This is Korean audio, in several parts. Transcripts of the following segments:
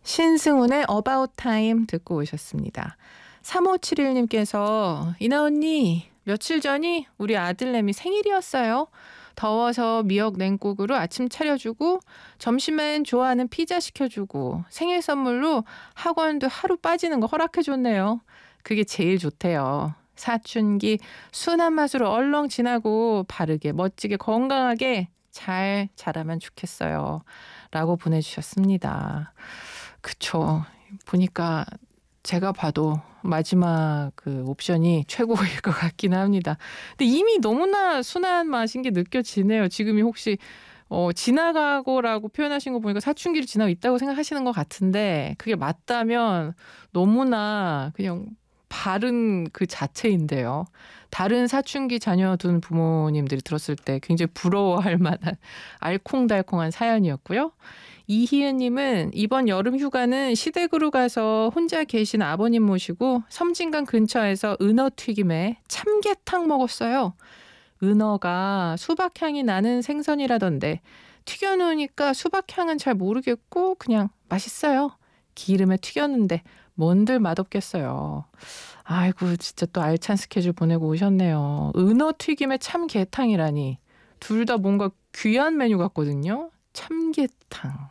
신승훈의 About Time 듣고 오셨습니다. 3571님께서 이나 언니 며칠 전이 우리 아들내미 생일이었어요. 더워서 미역 냉국으로 아침 차려주고 점심엔 좋아하는 피자 시켜주고 생일 선물로 학원도 하루 빠지는 거 허락해줬네요. 그게 제일 좋대요. 사춘기 순한 맛으로 얼렁 지나고 바르게 멋지게 건강하게 잘 자라면 좋겠어요. 라고 보내주셨습니다. 그쵸. 보니까 제가 봐도 마지막 그 옵션이 최고일 것 같긴 합니다. 근데 이미 너무나 순한 맛인 게 느껴지네요. 지금이 혹시 지나가고라고 표현하신 거 보니까 사춘기를 지나고 있다고 생각하시는 것 같은데 그게 맞다면 너무나 그냥 바른 그 자체인데요. 다른 사춘기 자녀 둔 부모님들이 들었을 때 굉장히 부러워할 만한 알콩달콩한 사연이었고요. 이희은님은 이번 여름 휴가는 시댁으로 가서 혼자 계신 아버님 모시고 섬진강 근처에서 은어튀김에 참게탕 먹었어요. 은어가 수박향이 나는 생선이라던데 튀겨놓으니까 수박향은 잘 모르겠고 그냥 맛있어요. 기름에 튀겼는데 뭔들 맛없겠어요. 아이고 진짜 또 알찬 스케줄 보내고 오셨네요. 은어튀김에 참게탕이라니. 둘 다 뭔가 귀한 메뉴 같거든요. 참게탕.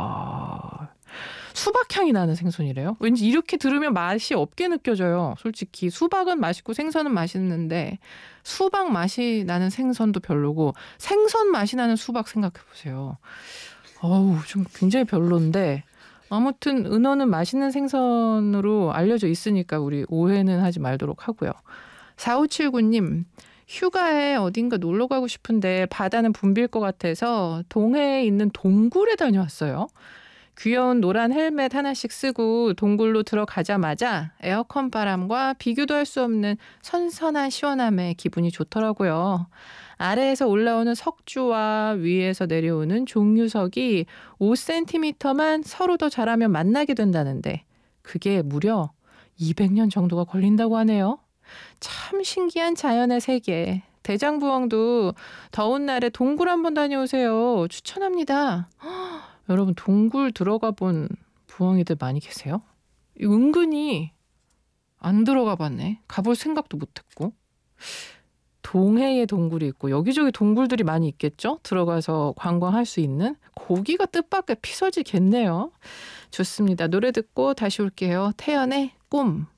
수박향이 나는 생선이래요. 왠지 이렇게 들으면 맛이 없게 느껴져요. 솔직히 수박은 맛있고 생선은 맛있는데 수박 맛이 나는 생선도 별로고 생선 맛이 나는 수박 생각해보세요. 좀 굉장히 별론데 아무튼 은어는 맛있는 생선으로 알려져 있으니까 우리 오해는 하지 말도록 하고요. 4579님 휴가에 어딘가 놀러 가고 싶은데 바다는 붐빌 것 같아서 동해에 있는 동굴에 다녀왔어요. 귀여운 노란 헬멧 하나씩 쓰고 동굴로 들어가자마자 에어컨 바람과 비교도 할 수 없는 선선한 시원함에 기분이 좋더라고요. 아래에서 올라오는 석주와 위에서 내려오는 종유석이 5cm만 서로 더 자라면 만나게 된다는데 그게 무려 200년 정도가 걸린다고 하네요. 참 신기한 자연의 세계. 대장부엉도 더운 날에 동굴 한번 다녀오세요. 추천합니다. 여러분 동굴 들어가 본 부엉이들 많이 계세요? 은근히 안 들어가 봤네. 가볼 생각도 못했고. 동해에 동굴이 있고 여기저기 동굴들이 많이 있겠죠? 들어가서 관광할 수 있는 고기가 뜻밖의 피서지겠네요. 좋습니다. 노래 듣고 다시 올게요. 태연의 꿈.